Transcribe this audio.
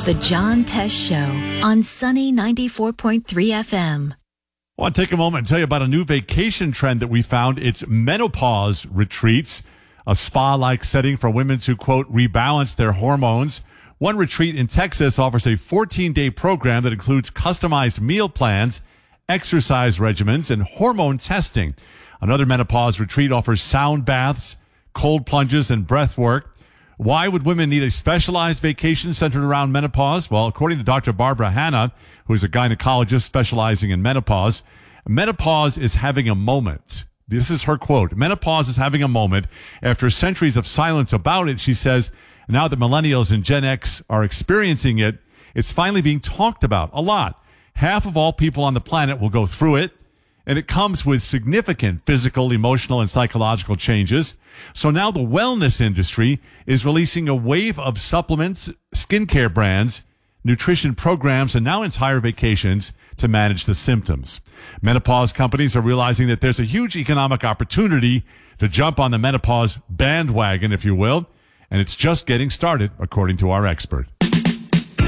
The John Test Show on Sunny 94.3 FM. I want to take a moment and tell you about a new vacation trend that we found. It's menopause retreats, a spa-like setting for women to, quote, rebalance their hormones. One retreat in Texas offers a 14-day program that includes customized meal plans, exercise regimens, and hormone testing. Another menopause retreat offers sound baths, cold plunges, and breath work. Why would women need a specialized vacation centered around menopause? Well, according to Dr. Barbara Hanna, who is a gynecologist specializing in menopause is having a moment. This is her quote. Menopause is having a moment. After centuries of silence about it, she says, now that millennials and Gen X are experiencing it, it's finally being talked about a lot. Half of all people on the planet will go through it, and it comes with significant physical, emotional, and psychological changes. So now the wellness industry is releasing a wave of supplements, skincare brands, nutrition programs, and now entire vacations to manage the symptoms. Menopause companies are realizing that there's a huge economic opportunity to jump on the menopause bandwagon, if you will, and it's just getting started, according to our expert.